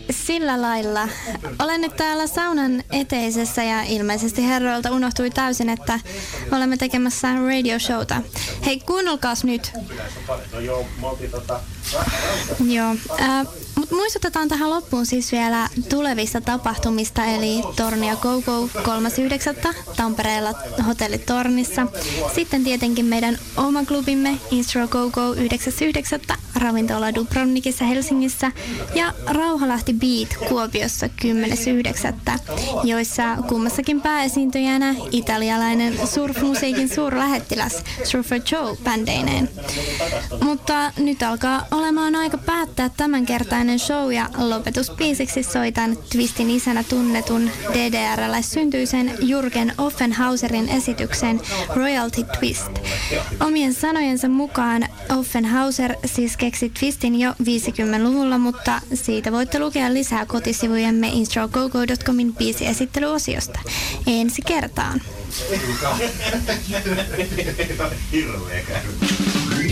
sillä lailla. Olen nyt täällä saunan eteisessä ja ilmeisesti herroilta unohtui täysin, että olemme tekemässä radioshowta. Hei, kuunnelkaas nyt. Joo, mutta muistutetaan tähän loppuun siis vielä tulevista tapahtumista, eli Tornia Go Go 3.9. Tampereella Hotelli Tornissa. Sitten tietenkin meidän oma klubimme Instro Go Go 9.9. Ravintola Dubrovnikissa Helsingissä ja Rauhalahti Beat Kuopiossa 10.9. joissa kummassakin pääesiintyjänä italialainen surfmusiikin suurlähettiläs Surfer Joe bändeineen. Mutta nyt alkaa olemaan aika päättää tämänkertainen show ja lopetusbiisiksi soitan Twistin isänä tunnetun DDR-läissyntyisen Jürgen Offenhauserin esityksen Royalty Twist. Omien sanojensa mukaan Offenhauser siis keksi Twistin jo 50-luvulla, mutta siitä voitte lukea lisää kotisivujemme instrogogo.comin biisiesittelyosiosta. Ensi kertaan. Hirveä käy.